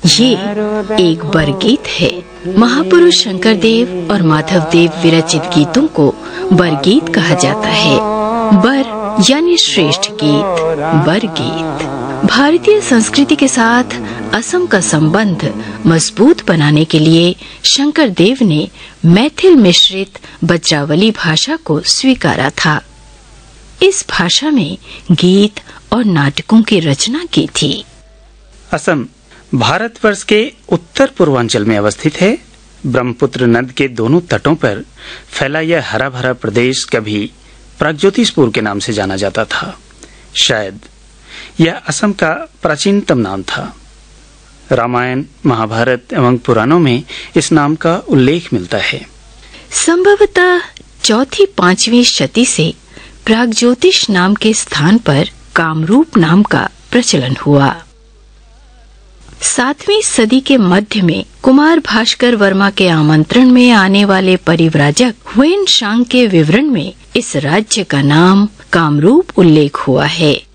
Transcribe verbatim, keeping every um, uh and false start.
ये एक बरगीत है। महापुरुष शंकर देव और माधव देव विरचित गीतों को बरगीत कहा जाता है। बर यानी श्रेष्ठ गीत, बरगीत। भारतीय संस्कृति के साथ असम का संबंध मजबूत बनाने के लिए शंकर देव ने मैथिल मिश्रित बज्रावली भाषा को स्वीकारा था। इस भाषा में गीत और नाटकों की रचना की थी। असम भारतवर्ष के उत्तर पूर्वांचल में अवस्थित है। ब्रह्मपुत्र नद के दोनों तटों पर फैला यह हरा भरा प्रदेश कभी प्रागज्योतिषपुर के नाम से जाना जाता था। शायद यह असम का प्राचीनतम नाम था। रामायण, महाभारत एवं पुराणों में इस नाम का उल्लेख मिलता है। संभवतः चौथी पांचवी शती से प्रागज्योतिष नाम के स्थान पर कामरूप नाम का प्रचलन हुआ। सातवीं सदी के मध्य में कुमार भास्कर वर्मा के आमंत्रण में आने वाले परिव्राजक ह्वेन सांग के विवरण में इस राज्य का नाम कामरूप उल्लेख हुआ है।